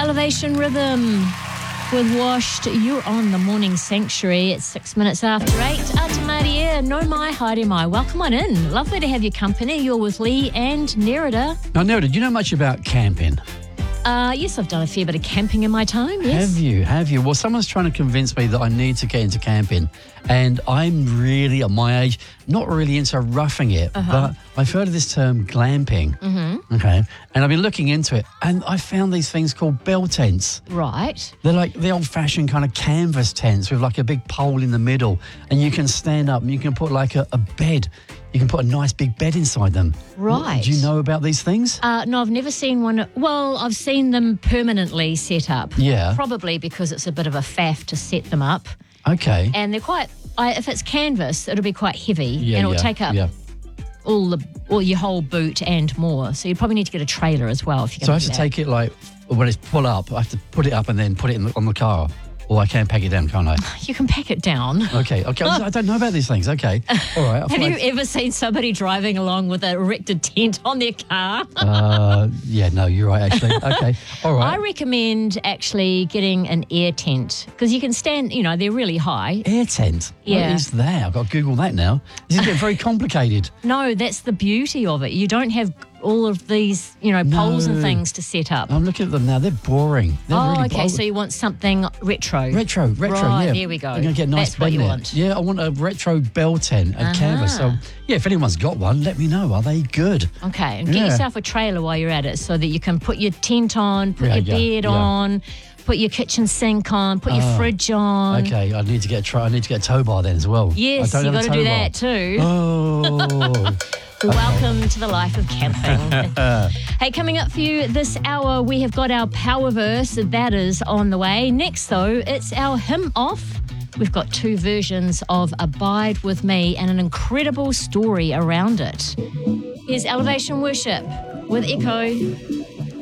Elevation Rhythm with Washed. You're on the Morning Sanctuary. It's 6 minutes after 8. Ata Maria, no mai, haere mai. Welcome on in. Lovely to have your company. You're with Lee and Nerida. Now, Nerida, do you know much about camping? Yes, I've done a fair bit of camping in my time, yes. Have you? Well, someone's trying to convince me that I need to get into camping. And I'm really, at my age, not really into roughing it. But I've heard of this term glamping. Mm-hmm. Okay. And I've been looking into it. And I found these things called bell tents. Right. They're like the old-fashioned kind of canvas tents with like a big pole in the middle. And you can stand up and you can put like a bed. You can put a nice big bed inside them. Right. Do you know about these things? No, I've never seen one. Well, I've seen them permanently set up. Yeah. Probably because it's a bit of a faff to set them up. Okay. And they're quite, if it's canvas, it'll be quite heavy and it'll take up all your whole boot and more. So you probably need to get a trailer as well if you're So I going have to take it like, when it's pull up, I have to put it up and then put it on the car. Or I can pack it down, can't I? You can pack it down. Okay. I don't know about these things. Okay. All right. Have you ever seen somebody driving along with an erected tent on their car? Yeah, no, you're right, actually. Okay. All right. I recommend actually getting an air tent because you can stand, they're really high. Air tent? Yeah. What is that? I've got to Google that now. This is getting very complicated. No, that's the beauty of it. You don't have all of these, poles and things to set up. I'm looking at them now. They're boring. They're really okay. So you want something retro. Retro, right, yeah. there we go. I'm going to get a nice That's what you bed there. want. Yeah, I want a retro bell tent, a canvas. So, yeah, if anyone's got one, let me know. Are they good? Okay, and get yourself a trailer while you're at it so that you can put your tent on, put your bed on, put your kitchen sink on, put your fridge on. Okay, I need to get a tow bar then as well. Yes, you've got to do that too. Oh. Welcome to the life of camping. Hey, coming up for you this hour, we have got our power verse. That is on the way. Next, though, it's our hymn off. We've got two versions of Abide With Me and an incredible story around it. Here's Elevation Worship with Echo.